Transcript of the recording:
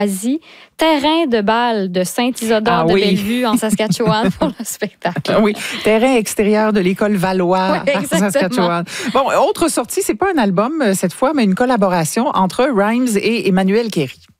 terrain de bal de Saint-Isidore de Bellevue en Saskatchewan pour le spectacle. Oui, terrain extérieur de l'école Valois en Saskatchewan. Bon, autre sortie, c'est pas un album cette fois, mais une collaboration entre Rhymes et Emmanuel Kéry.